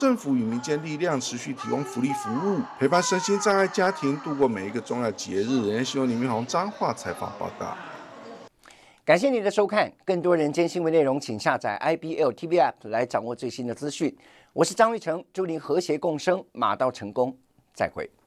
政府与民间力量持续提供福利服务，陪伴身心障碍家庭度过每一个重要节日。人新闻李明宏彰化采访报道。 感谢您的收看，更多人间新闻内容，请下载 IBL TV App 来掌握最新的资讯。我是张玉成，祝您和谐共生，马到成功，再会。